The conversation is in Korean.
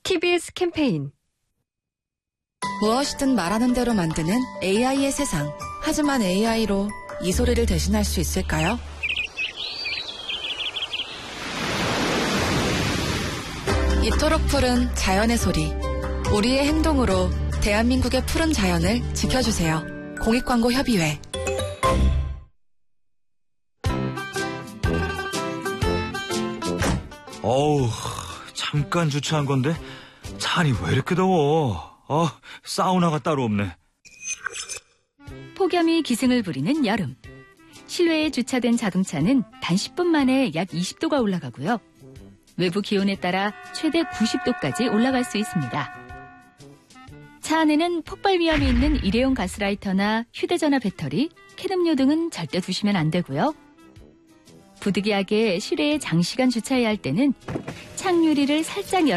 TBS 캠페인. 무엇이든 말하는 대로 만드는 AI의 세상. 하지만 AI로 이 소리를 대신할 수 있을까요? 이토록 푸른 자연의 소리. 우리의 행동으로 대한민국의 푸른 자연을 지켜주세요. 공익광고협의회. 어우, 잠깐 주차한 건데 차안이 왜 이렇게 더워. 사우나가 따로 없네. 폭염이 기승을 부리는 여름. 실외에 주차된 자동차는 단 10분 만에 약 20도가 올라가고요. 외부 기온에 따라 최대 90도까지 올라갈 수 있습니다. 차 안에는 폭발 위험이 있는 일회용 가스라이터나 휴대전화 배터리, 캔음료 등은 절대 두시면 안 되고요. 부득이하게 실외에 장시간 주차해야 할 때는 창 유리를 살짝 열어